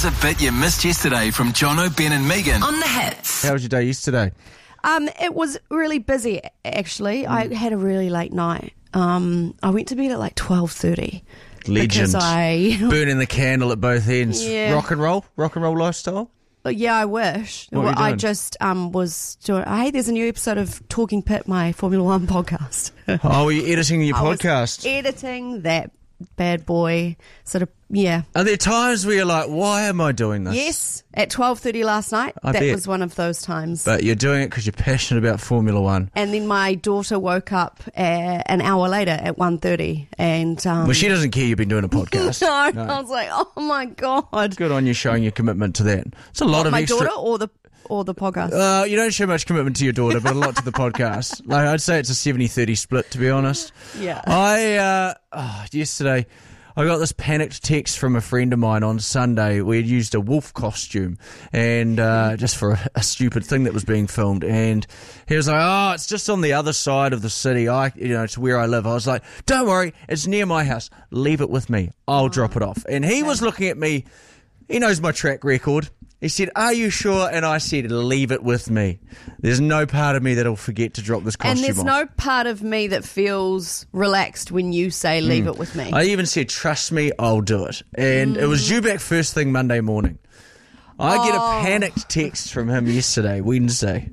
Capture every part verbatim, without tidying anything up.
a bit you missed yesterday from Jono, Ben and Megan on The Hits. How was your day yesterday? Um, it was really busy, actually. Mm. I had a really late night. Um, I went to bed at like twelve thirty. Legend. I... Burning the candle at both ends. Yeah. Rock and roll? Rock and roll lifestyle? Yeah, I wish. What were you I doing? just um, was doing... Hey, there's a new episode of Talking Pit, my Formula One podcast. Oh, were you editing your I podcast? was editing that bad boy sort of... Yeah. Are there times where you're like, why am I doing this? Yes, at twelve thirty last night. I that bet. was one of those times. But you're doing it because you're passionate about Formula One. And then my daughter woke up uh, an hour later at one thirty. And, um, Well, she doesn't care you've been doing a podcast. no, No. I was like, oh my God. Good on you showing your commitment to that. It's a lot What, of my extra... daughter or the or the podcast? Uh, you don't show much commitment to your daughter, but a lot to the podcast. Like, I'd say it's a seventy thirty split, to be honest. Yeah. I, uh, oh, yesterday, I got this panicked text from a friend of mine on Sunday. We had used a wolf costume and uh, just for a, a stupid thing that was being filmed. And he was like, oh, it's just on the other side of the city. I, you know, it's where I live. I was like, don't worry, it's near my house. Leave it with me. I'll drop it off. And he was looking at me. He knows my track record. He said, are you sure? And I said, leave it with me. There's no part of me that'll forget to drop this costume And there's off. no part of me that feels relaxed when you say leave it with me. I even said, trust me, I'll do it. And it was due back first thing Monday morning. I get a Oh. panicked text from him yesterday, Wednesday,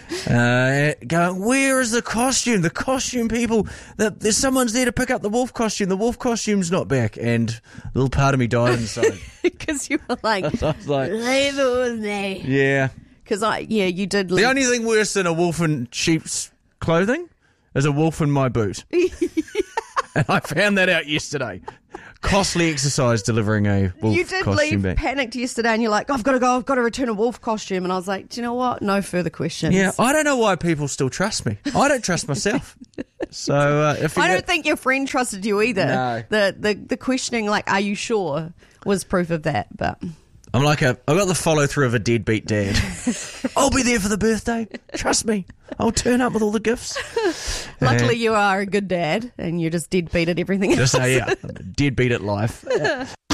uh, going, where is the costume? The costume people, the, there's someone's there to pick up the wolf costume. The wolf costume's not back. And a little part of me died inside. Because you were like, I was like, leave it with me. yeah. Because I, yeah, you did The leave. only thing worse than a wolf in sheep's clothing is a wolf in my boot. And I found that out yesterday. Costly exercise delivering a wolf You did costume leave back. panicked yesterday and you're like, I've got to go, I've got to return a wolf costume. And I was like, do you know what? No further questions. Yeah, I don't know why people still trust me. I don't trust myself. So uh, if you I don't get- think your friend trusted you either. No. The, the the questioning, like, are you sure, was proof of that. But I'm like a, I've got the follow through of a deadbeat dad. I'll be there for the birthday. Trust me. I'll turn up with all the gifts. luckily you are a good dad and you're just deadbeat at everything else. Just say, yeah, I'm a deadbeat at life.